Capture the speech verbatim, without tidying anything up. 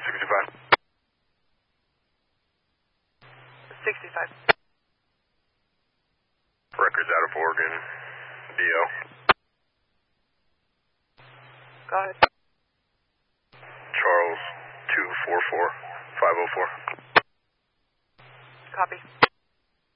sixty-five. sixty-five. Records out of Oregon. D O. Go ahead. Charles two four four five oh four. Copy.